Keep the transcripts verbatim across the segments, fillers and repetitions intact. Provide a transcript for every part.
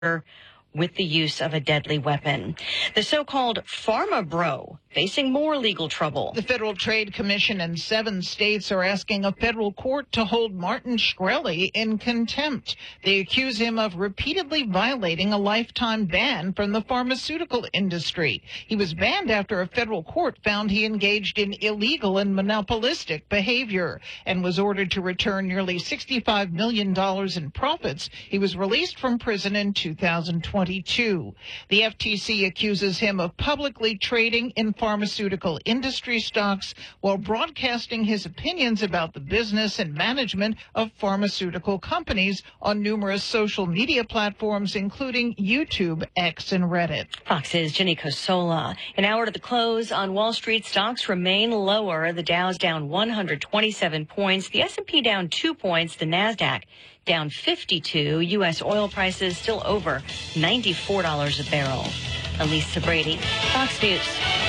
with the use of a deadly weapon. The so-called Pharma Bro facing more legal trouble. The Federal Trade Commission and seven states are asking a federal court to hold Martin Shkreli in contempt. They accuse him of repeatedly violating a lifetime ban from the pharmaceutical industry. He was banned after a federal court found he engaged in illegal and monopolistic behavior and was ordered to return nearly sixty-five million dollars in profits. He was released from prison in two thousand twenty-two. The F T C accuses him of publicly trading in pharmaceutical industry stocks while broadcasting his opinions about the business and management of pharmaceutical companies on numerous social media platforms, including YouTube, X, and Reddit. Fox's Jenny Cosola. An hour to the close on Wall Street, stocks remain lower. The Dow's down one hundred twenty-seven points. The S and P down two points. The NASDAQ down fifty-two. U S oil prices still over ninety-four dollars a barrel. Elisa Brady, Fox News.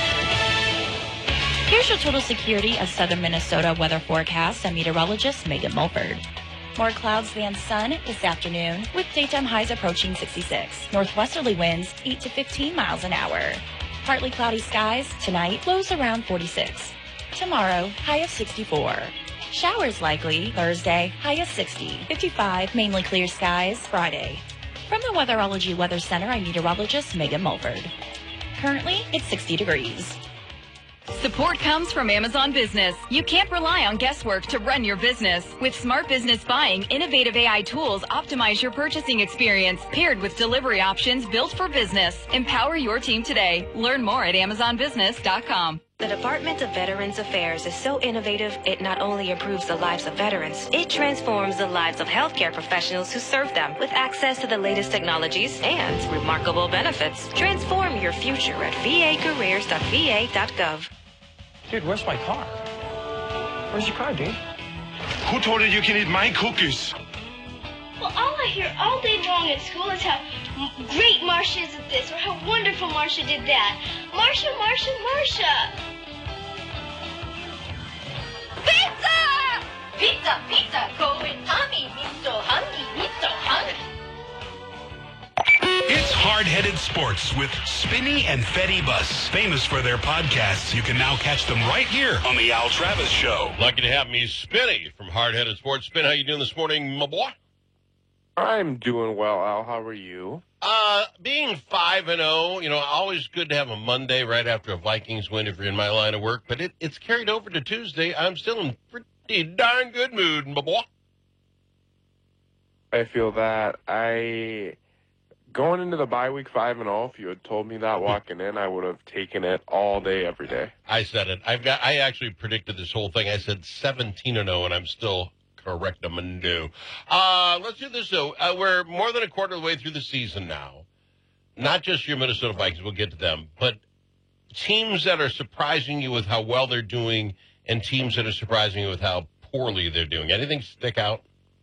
Here's your total security of southern Minnesota weather forecast. I'm meteorologist Megan Mulford. More clouds than sun this afternoon, with daytime highs approaching sixty-six. Northwesterly winds eight to fifteen miles an hour. Partly cloudy skies tonight, lows around forty-six. Tomorrow, high of sixty-four. Showers likely Thursday, high of sixty. fifty-five, mainly clear skies Friday. From the Weatherology Weather Center, I'm meteorologist Megan Mulford. Currently, it's sixty degrees. Support comes from Amazon Business. You can't rely on guesswork to run your business. With Smart Business Buying, innovative A I tools optimize your purchasing experience, paired with delivery options built for business. Empower your team today. Learn more at amazon business dot com. The Department of Veterans Affairs is so innovative, it not only improves the lives of veterans, it transforms the lives of healthcare professionals who serve them with access to the latest technologies and remarkable benefits. Transform your future at v a careers dot v a dot gov. Dude, where's my car? Where's your car, dude? Who told you you can eat my cookies? Well, all I hear all day long at school is how great Marsha is at this, or how wonderful Marsha did that. Marsha, Marsha, Marsha! Pizza! Pizza, pizza, going hungry, me so hungry, me so hungry. It's Hard-Headed Sports with Spinney and Fetty Bus. Famous for their podcasts, you can now catch them right here on the Al Travis Show. Lucky to have me, Spinney, from Hard-Headed Sports. Spin, how you doing this morning, my boy? I'm doing well, Al. How are you? Uh, being five and oh, you know, always good to have a Monday right after a Vikings win if you're in my line of work, but it, it's carried over to Tuesday. I'm still in pretty darn good mood, my boy. I feel that. I... Going into the bye week five and oh, if you had told me that walking in, I would have taken it all day, every day. I said it. I've got. I actually predicted this whole thing. I said seventeen and oh, and I'm still correct. I'm going to do. Uh, let's do this, though. Uh, we're more than a quarter of the way through the season now. Not just your Minnesota Vikings. We'll get to them. But teams that are surprising you with how well they're doing and teams that are surprising you with how poorly they're doing. Anything stick out?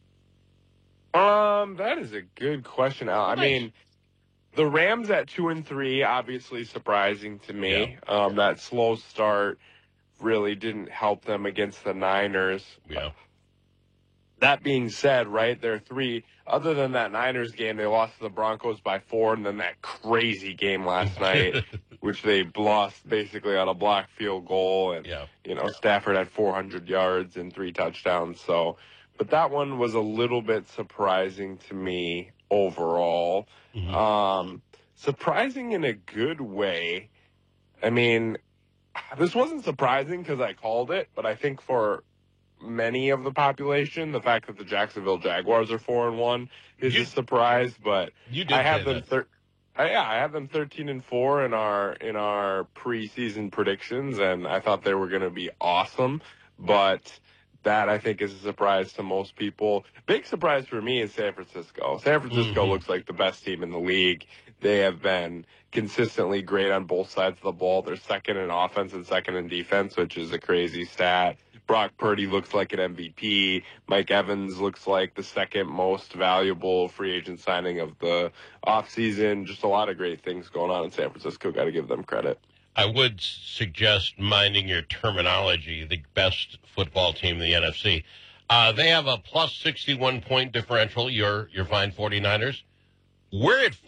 Um, that is a good question, Al. I mean, the Rams at two and three, obviously surprising to me. Yeah. Um, that slow start really didn't help them against the Niners. Yeah. That being said, right, they're three. Other than that Niners game, they lost to the Broncos by four, and then that crazy game last night, which they lost basically on a blocked field goal, and yeah. you know Stafford had four hundred yards and three touchdowns. So, but that one was a little bit surprising to me overall. Mm-hmm. Um, surprising in a good way. I mean, this wasn't surprising because I called it, but I think for many of the population, the fact that the Jacksonville Jaguars are four and one is you, a surprise. But you did I have say them. That. Thir- I, yeah, I have them thirteen and four in our in our preseason predictions, and I thought they were going to be awesome. But that I think is a surprise to most people. Big surprise for me is San Francisco. San Francisco mm-hmm. looks like the best team in the league. They have been consistently great on both sides of the ball. They're second in offense and second in defense, which is a crazy stat. Brock Purdy looks like an M V P. Mike Evans looks like the second most valuable free agent signing of the offseason. Just a lot of great things going on in San Francisco. Got to give them credit. I would suggest minding your terminology, the best football team in the N F C. Uh, they have a plus sixty-one point differential, your your fine 49ers. We're at